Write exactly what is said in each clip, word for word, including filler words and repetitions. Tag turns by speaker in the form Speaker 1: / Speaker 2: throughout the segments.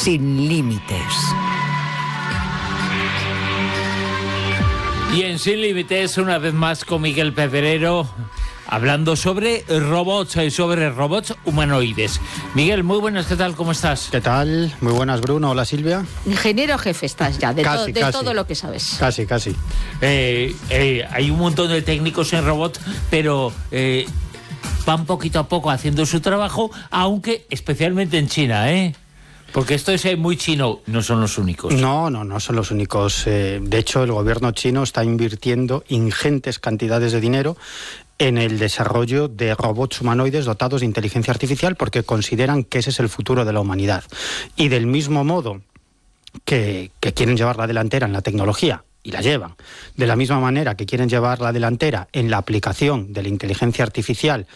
Speaker 1: Sin límites.
Speaker 2: Y en Sin Límites, una vez más con Miguel Pedrero, hablando sobre robots y sobre robots humanoides. Miguel, muy buenas, ¿qué tal? ¿Cómo estás?
Speaker 3: ¿Qué tal? Muy buenas, Bruno. Hola, Silvia.
Speaker 4: Ingeniero jefe estás ya, de,
Speaker 3: casi,
Speaker 4: to- de
Speaker 3: casi.
Speaker 4: todo lo que sabes.
Speaker 3: Casi, casi.
Speaker 2: Eh, eh, hay un montón de técnicos en robots, pero eh, van poquito a poco haciendo su trabajo, aunque especialmente en China, ¿eh? Porque esto es eh, muy chino, no son los únicos.
Speaker 3: No, no, no son los únicos. Eh, de hecho, el gobierno chino está invirtiendo ingentes cantidades de dinero en el desarrollo de robots humanoides dotados de inteligencia artificial porque consideran que ese es el futuro de la humanidad. Y del mismo modo que, que quieren llevar la delantera en la tecnología, y la llevan, de la misma manera que quieren llevar la delantera en la aplicación de la inteligencia artificial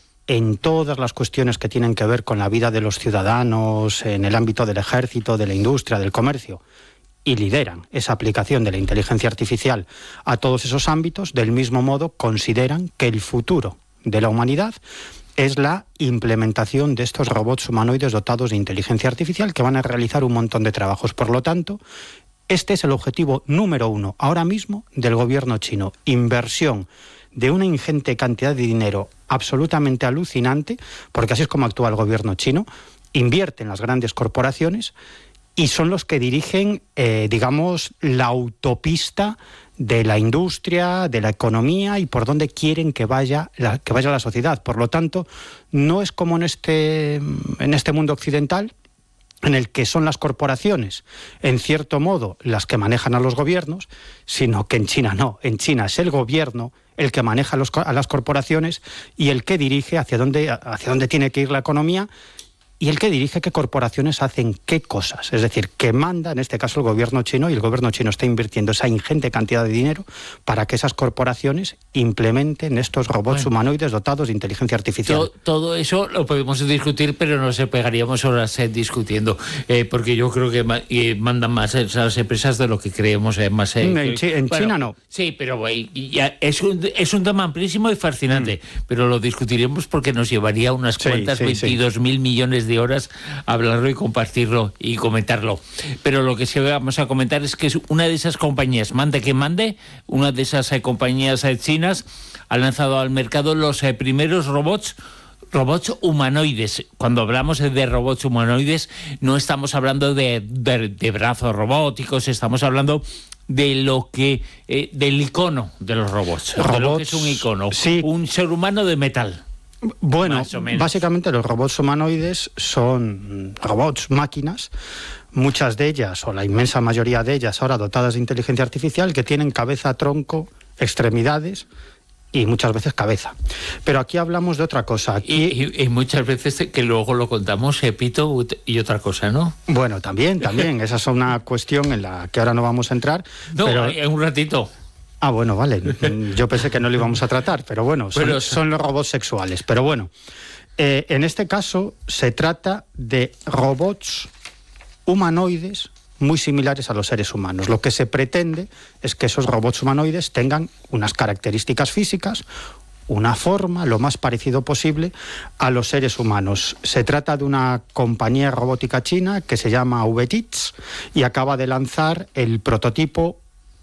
Speaker 3: en todas las cuestiones que tienen que ver con la vida de los ciudadanos, en el ámbito del ejército, de la industria, del comercio, y lideran esa aplicación de la inteligencia artificial a todos esos ámbitos, del mismo modo consideran que el futuro de la humanidad es la implementación de estos robots humanoides dotados de inteligencia artificial que van a realizar un montón de trabajos. Por lo tanto, este es el objetivo número uno ahora mismo del gobierno chino, inversión de una ingente cantidad de dinero absolutamente alucinante, porque así es como actúa el gobierno chino, invierten las grandes corporaciones y son los que dirigen, eh, digamos, la autopista de la industria, de la economía y por dónde quieren que vaya la, que vaya la sociedad. Por lo tanto, no es como en este, en este mundo occidental, en el que son las corporaciones, en cierto modo, las que manejan a los gobiernos, sino que en China no. En China es el gobierno el que maneja a, los, a las corporaciones y el que dirige hacia dónde, hacia dónde tiene que ir la economía y el que dirige qué corporaciones hacen qué cosas. Es decir, que manda, en este caso, el gobierno chino, y el gobierno chino está invirtiendo esa ingente cantidad de dinero para que esas corporaciones implementen estos robots bueno, humanoides dotados de inteligencia artificial.
Speaker 2: To, todo eso lo podemos discutir, pero no se pegaríamos horas eh, discutiendo, eh, porque yo creo que ma eh, mandan más eh, las empresas de lo que creemos eh, más. Eh,
Speaker 3: en chi en bueno, China no.
Speaker 2: Sí, pero eh, ya es, un, es un tema amplísimo y fascinante, mm. pero lo discutiremos porque nos llevaría unas sí, cuantas sí, veintidós mil sí. millones de horas hablarlo y compartirlo y comentarlo. Pero lo que sí vamos a comentar es que es una de esas compañías, mande que mande, una de esas eh, compañías eh, chinas ha lanzado al mercado los eh, primeros robots robots humanoides. Cuando hablamos de robots humanoides no estamos hablando de, de, de brazos robóticos, estamos hablando de lo que eh, del icono de los robots, robots de lo que es un icono,
Speaker 3: sí.
Speaker 2: un ser humano de metal.
Speaker 3: Bueno, básicamente los robots humanoides son robots, máquinas, muchas de ellas, o la inmensa mayoría de ellas, ahora dotadas de inteligencia artificial, que tienen cabeza, tronco, extremidades y muchas veces cabeza. Pero aquí hablamos de otra cosa. Aquí...
Speaker 2: Y, y, y muchas veces que luego lo contamos, eh, pito y otra cosa, ¿no?
Speaker 3: Bueno, también, también. Esa es una cuestión en la que ahora no vamos a entrar.
Speaker 2: No,
Speaker 3: pero...
Speaker 2: en un ratito.
Speaker 3: Ah, bueno, vale. Yo pensé que no lo íbamos a tratar, pero bueno, son, pero... son los robots sexuales. Pero bueno, eh, en este caso se trata de robots humanoides muy similares a los seres humanos. Lo que se pretende es que esos robots humanoides tengan unas características físicas, una forma lo más parecido posible a los seres humanos. Se trata de una compañía robótica china que se llama VTITS y acaba de lanzar el prototipo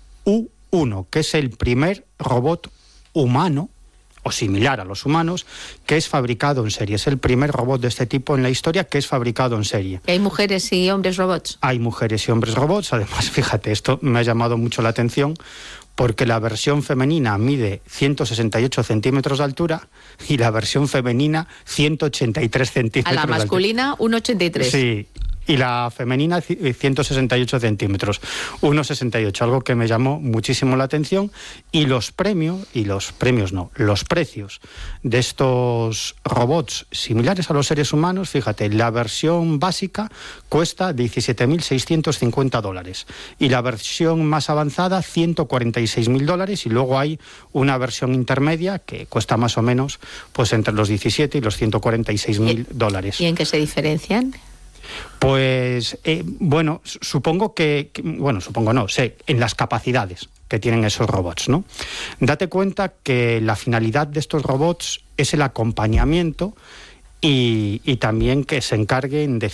Speaker 3: U uno, que es el primer robot humano o similar a los humanos que es fabricado en serie. Es el primer robot de este tipo en la historia que es fabricado en serie.
Speaker 4: ¿Hay mujeres y hombres robots?
Speaker 3: Hay mujeres y hombres robots. Además, fíjate, esto me ha llamado mucho la atención porque la versión femenina mide ciento sesenta y ocho centímetros de altura y la versión femenina ciento ochenta y tres centímetros.
Speaker 4: A la masculina, uno ochenta y tres.
Speaker 3: Sí. Y la femenina ciento sesenta y ocho centímetros, uno sesenta y ocho, algo que me llamó muchísimo la atención. Y los premios, y los premios no, los precios de estos robots similares a los seres humanos, fíjate, la versión básica cuesta diecisiete mil seiscientos cincuenta dólares y la versión más avanzada ciento cuarenta y seis mil dólares y luego hay una versión intermedia que cuesta más o menos pues entre los diecisiete y los ciento cuarenta y seis mil dólares.
Speaker 4: ¿Y en qué se diferencian?
Speaker 3: Pues, eh, bueno, supongo que, que, bueno, supongo no, sé, en las capacidades que tienen esos robots, ¿no? Date cuenta que la finalidad de estos robots es el acompañamiento y, y también que se encarguen de